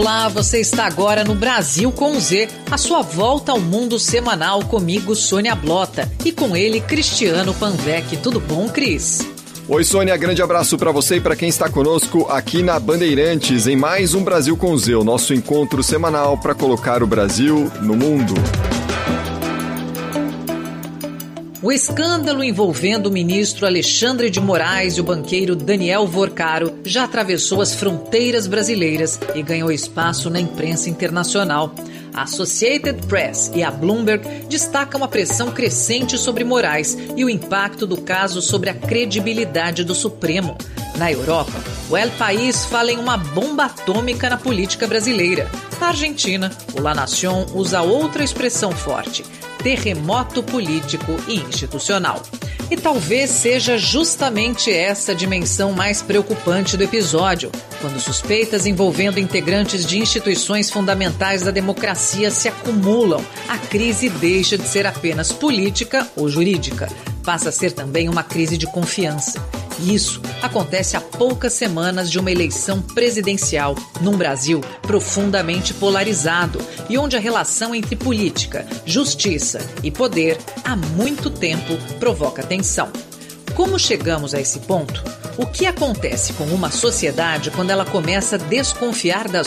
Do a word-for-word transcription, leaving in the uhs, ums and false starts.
Olá, você está agora no Brasil com Z, a sua volta ao mundo semanal comigo, Sônia Blota, e com ele, Cristiano Panvec. Tudo bom, Cris? Oi, Sônia, grande abraço para você e para quem está conosco aqui na Bandeirantes, em mais um Brasil com Z, o nosso encontro semanal para colocar o Brasil no mundo. O escândalo envolvendo o ministro Alexandre de Moraes e o banqueiro Daniel Vorcaro já atravessou as fronteiras brasileiras e ganhou espaço na imprensa internacional. A Associated Press e a Bloomberg destacam a pressão crescente sobre Moraes e o impacto do caso sobre a credibilidade do Supremo. Na Europa, o El País fala em uma bomba atômica na política brasileira. Na Argentina, o La Nación usa outra expressão forte: terremoto político e institucional. E talvez seja justamente essa a dimensão mais preocupante do episódio, quando suspeitas envolvendo integrantes de instituições fundamentais da democracia se acumulam, a crise deixa de ser apenas política ou jurídica, passa a ser também uma crise de confiança. E isso acontece há poucas semanas de uma eleição presidencial num Brasil profundamente polarizado e onde a relação entre política, justiça e poder há muito tempo provoca tensão. Como chegamos a esse ponto? O que acontece com uma sociedade quando ela começa a desconfiar das